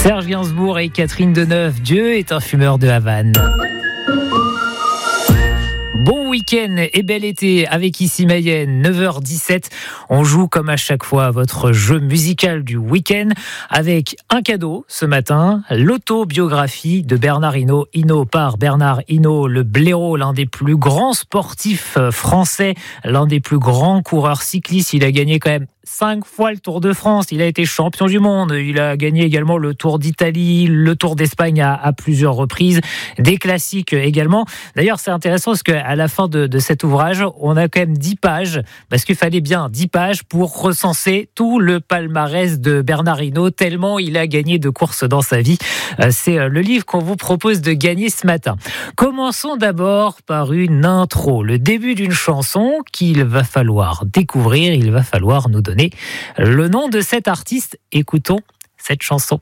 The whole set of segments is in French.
Serge Gainsbourg et Catherine Deneuve, Dieu est un fumeur de Havane. Bon week-end et bel été avec Ici Mayenne, 9h17. On joue comme à chaque fois à votre jeu musical du week-end avec un cadeau ce matin, l'autobiographie de Bernard Hinault. Hinault par Bernard Hinault, le blaireau, l'un des plus grands sportifs français, l'un des plus grands coureurs cyclistes. Il a gagné quand même 5 fois le Tour de France, il a été champion du monde, il a gagné également le Tour d'Italie, le Tour d'Espagne à plusieurs reprises, des classiques également. D'ailleurs, c'est intéressant parce qu'à la fin de cet ouvrage, on a quand même 10 pages, parce qu'il fallait bien 10 pages pour recenser tout le palmarès de Bernard Hinault, tellement il a gagné de courses dans sa vie. C'est le livre qu'on vous propose de gagner ce matin. Commençons d'abord par une intro, le début d'une chanson qu'il va falloir découvrir, il va falloir nous donner le nom de cet artiste. Écoutons cette chanson.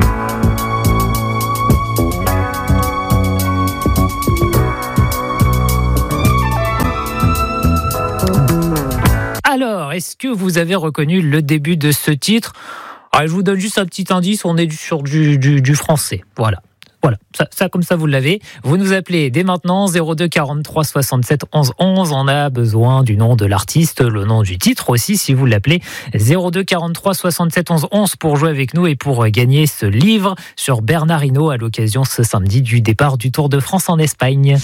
Alors, est-ce que vous avez reconnu le début de ce titre ? Alors, je vous donne juste un petit indice, on est sur du français. Voilà, ça comme ça vous l'avez. Vous nous appelez dès maintenant 02 43 67 11 11. On a besoin du nom de l'artiste, le nom du titre aussi si vous l'appelez. 02 43 67 11 11 pour jouer avec nous et pour gagner ce livre sur Bernard Hinault à l'occasion ce samedi du départ du Tour de France en Espagne.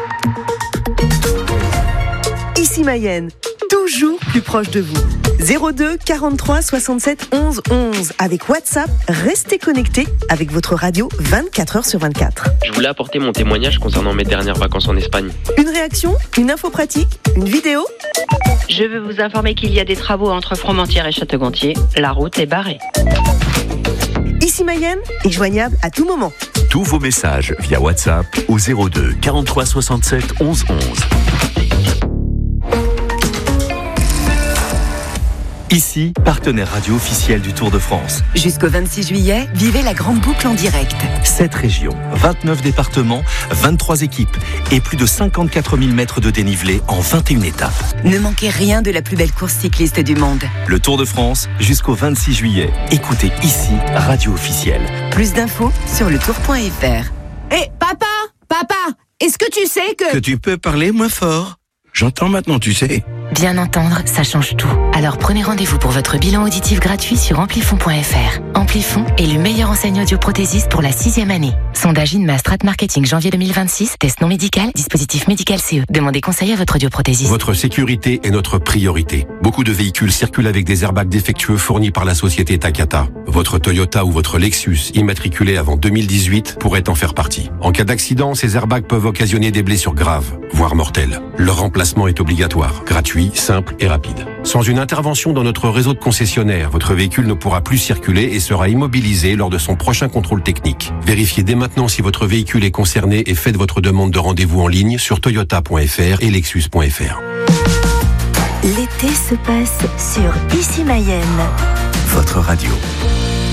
Ici Mayenne, toujours plus proche de vous. 02 43 67 11 11. Avec WhatsApp, restez connectés avec votre radio 24 heures sur 24. Je voulais apporter mon témoignage concernant mes dernières vacances en Espagne. Une réaction, une info pratique, une vidéo. Je veux vous informer qu'il y a des travaux entre Fromentieres et Château-Gontier. La route est barrée. Ici Mayenne est joignable à tout moment. Tous vos messages via WhatsApp au 02 43 67 11 11. Ici, partenaire radio officiel du Tour de France. Jusqu'au 26 juillet, vivez la grande boucle en direct. 7 régions, 29 départements, 23 équipes et plus de 54 000 mètres de dénivelé en 21 étapes. Ne manquez rien de la plus belle course cycliste du monde. Le Tour de France, jusqu'au 26 juillet. Écoutez ici, radio officielle. Plus d'infos sur letour.fr. Hé, papa, est-ce que tu sais que tu peux parler moins fort? J'entends maintenant, tu sais. Bien entendre, ça change tout. Alors prenez rendez-vous pour votre bilan auditif gratuit sur amplifon.fr. Amplifon est le meilleur enseignant audioprothésiste pour la 6e année. Sondage INMA Strat Marketing janvier 2026, test non médical, dispositif médical CE. Demandez conseil à votre audioprothésiste. Votre sécurité est notre priorité. Beaucoup de véhicules circulent avec des airbags défectueux fournis par la société Takata. Votre Toyota ou votre Lexus, immatriculé avant 2018, pourrait en faire partie. En cas d'accident, ces airbags peuvent occasionner des blessures graves, voire mortelles. Leur remplacement est obligatoire, gratuit, simple et rapide. Sans une intervention dans notre réseau de concessionnaires, votre véhicule ne pourra plus circuler et sera immobilisé lors de son prochain contrôle technique. Vérifiez dès maintenant si votre véhicule est concerné et faites votre demande de rendez-vous en ligne sur toyota.fr et lexus.fr. L'été se passe sur Ici Mayenne. Votre radio.